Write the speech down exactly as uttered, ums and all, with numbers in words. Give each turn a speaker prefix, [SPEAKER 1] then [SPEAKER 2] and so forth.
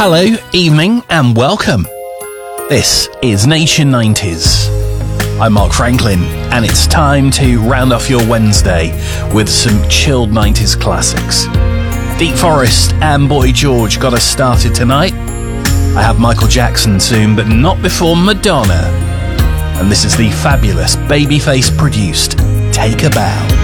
[SPEAKER 1] Hello, evening, and welcome. This is Nation nineties. I'm Mark Franklin, and it's time to round off your Wednesday with some chilled nineties classics. Deep Forest and Boy George got us started tonight. I have Michael Jackson soon, but not before Madonna. And this is the fabulous Babyface produced Take a Bow.